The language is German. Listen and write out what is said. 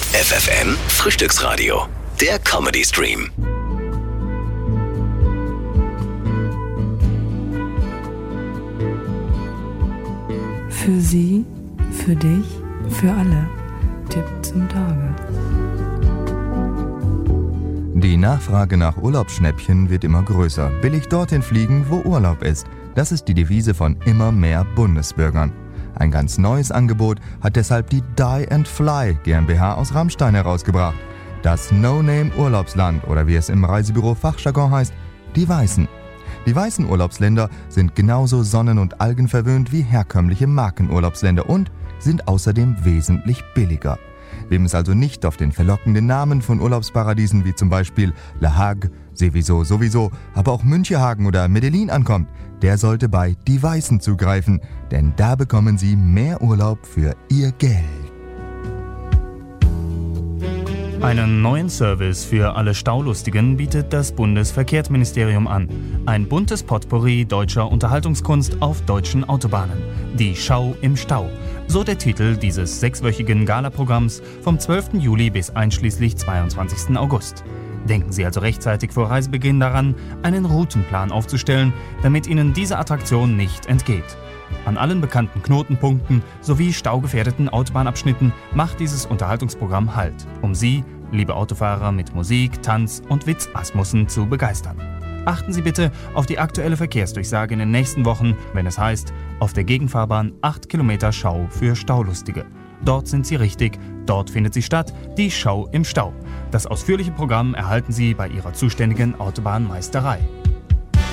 FFN Frühstücksradio, der Comedy Stream. Für Sie, für dich, für alle. Tipp zum Tage. Die Nachfrage nach Urlaubsschnäppchen wird immer größer. Billig dorthin fliegen, wo Urlaub ist. Das ist die Devise von immer mehr Bundesbürgern. Ein ganz neues Angebot hat deshalb die Die and Fly GmbH aus Rammstein herausgebracht. Das No-Name-Urlaubsland oder wie es im Reisebüro Fachjargon heißt, die Weißen. Die weißen Urlaubsländer sind genauso sonnen- und algenverwöhnt wie herkömmliche Markenurlaubsländer und sind außerdem wesentlich billiger. Wem es also nicht auf den verlockenden Namen von Urlaubsparadiesen wie zum Beispiel La Hague, Seviso sowieso, aber auch Münchehagen oder Medellin ankommt, der sollte bei Die Weißen zugreifen, denn da bekommen Sie mehr Urlaub für Ihr Geld. Einen neuen Service für alle Staulustigen bietet das Bundesverkehrsministerium an. Ein buntes Potpourri deutscher Unterhaltungskunst auf deutschen Autobahnen. Die Schau im Stau. So der Titel dieses 6-wöchigen Galaprogramms vom 12. Juli bis einschließlich 22. August. Denken Sie also rechtzeitig vor Reisebeginn daran, einen Routenplan aufzustellen, damit Ihnen diese Attraktion nicht entgeht. An allen bekannten Knotenpunkten sowie staugefährdeten Autobahnabschnitten macht dieses Unterhaltungsprogramm Halt, um Sie, liebe Autofahrer, mit Musik, Tanz und Witzasmussen zu begeistern. Achten Sie bitte auf die aktuelle Verkehrsdurchsage in den nächsten Wochen, wenn es heißt, auf der Gegenfahrbahn 8 Kilometer Schau für Staulustige. Dort sind Sie richtig, dort findet sie statt, die Schau im Stau. Das ausführliche Programm erhalten Sie bei Ihrer zuständigen Autobahnmeisterei.